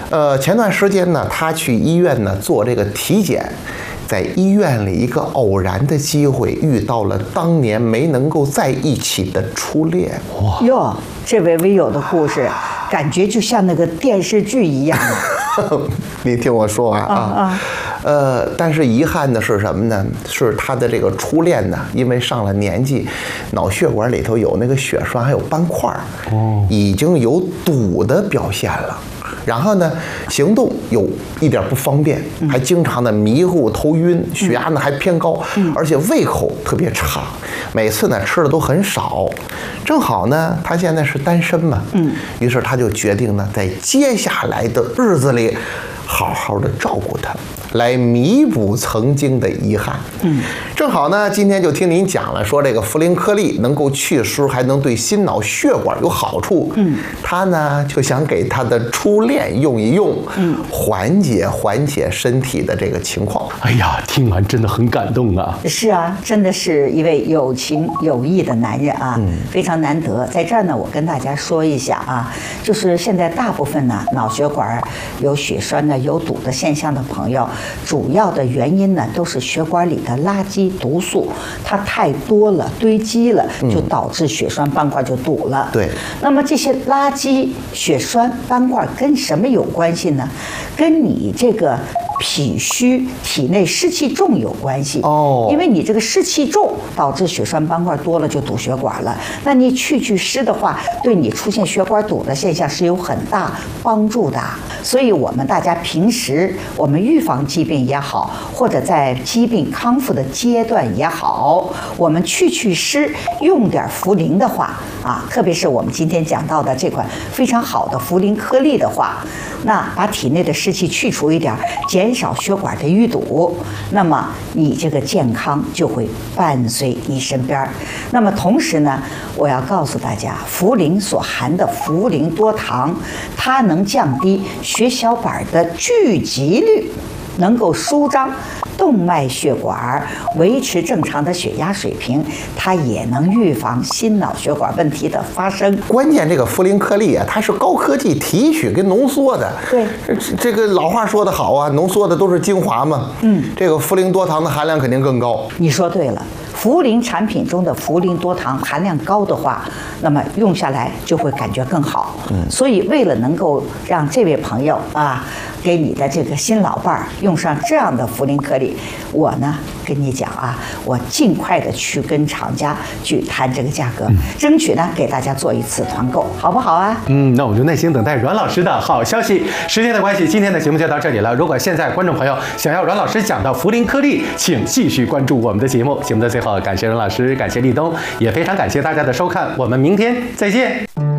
前段时间呢，他去医院呢做这个体检，在医院里一个偶然的机会遇到了当年没能够在一起的初恋。 哇哟，这位微友的故事，感觉就像那个电视剧一样。 你听我说完啊。但是遗憾的是什么呢？是他的这个初恋呢，因为上了年纪，脑血管里头有那个血栓，还有斑块，已经有堵的表现了。然后呢，行动有一点不方便，还经常的迷糊、头晕，血压呢还偏高，而且胃口特别差，每次呢吃的都很少。正好呢，他现在是单身嘛，于是他就决定呢，在接下来的日子里，好好的照顾他，来弥补曾经的遗憾。正好呢，今天就听您讲了，说这个茯苓颗粒能够祛湿，还能对心脑血管有好处。他呢就想给他的初恋用一用，缓解身体的这个情况。 哎呀，听完真的很感动啊！ 是啊，真的是一位有情有义的男人啊，非常难得。在这儿呢，我跟大家说一下啊，就是现在大部分呢脑血管有血栓的、有堵的现象的朋友，主要的原因呢都是血管里的垃圾毒素它太多了，堆积了，就导致血栓斑块就堵了。 对。 那么这些垃圾、血栓、斑块跟什么有关系呢？跟你这个脾虚、体内湿气重有关系。因为你这个湿气重，导致血栓斑块多了，就堵血管了。那你去湿的话，对你出现血管堵的现象是有很大帮助的。所以我们大家平时我们预防疾病也好，或者在疾病康复的阶段也好，我们去湿用点茯苓的话啊，特别是我们今天讲到的这款非常好的茯苓颗粒的话，那把体内的湿气去除一点，减少血管的淤堵，那么你这个健康就会伴随你身边。那么同时呢，我要告诉大家，茯苓所含的茯苓多糖，它能降低血小板的聚集率，能够舒张动脉血管，维持正常的血压水平，它也能预防心脑血管问题的发生。 关键这个茯苓颗粒啊，它是高科技提取跟浓缩的。 对， 这个老话说得好啊，浓缩的都是精华嘛。这个茯苓多糖的含量肯定更高。 你说对了。茯苓产品中的茯苓多糖含量高的话，那么用下来就会感觉更好。所以为了能够让这位朋友啊，给你的这个新老伴儿用上这样的茯苓颗粒，我呢跟你讲啊，我尽快的去跟厂家去谈这个价格，争取呢给大家做一次团购，好不好啊？ 那我就耐心等待阮老师的好消息。时间的关系，今天的节目就到这里了。如果现在观众朋友想要阮老师讲的茯苓颗粒，请继续关注我们的节目。节目的最后，感谢阮老师，感谢立冬，也非常感谢大家的收看，我们明天再见。